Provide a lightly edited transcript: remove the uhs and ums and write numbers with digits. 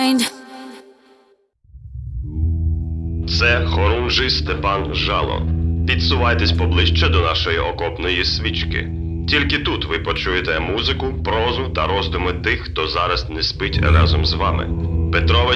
mind. Це хорунжий Степан Жало. Підсувайтесь поближче до нашої окопної свічки. Тільки тут ви почуєте музику, прозу та роздуми тих, хто зараз не спить разом з вами. Петрович